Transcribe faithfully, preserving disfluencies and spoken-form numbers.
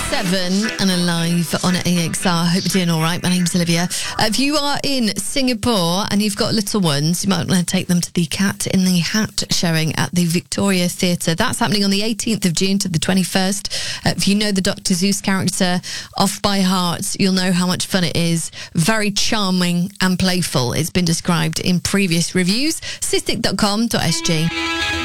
Seven and Alive on A X R. Hope you're doing all right. My name's Olivia. Uh, if you are in Singapore and you've got little ones, you might want to take them to the Cat in the Hat showing at the Victoria Theatre. That's happening on the eighteenth of June to the twenty-first. Uh, if you know the Doctor Zeus character off by heart, you'll know how much fun it is. Very charming and playful. It's been described in previous reviews. Cystic dot com dot s g.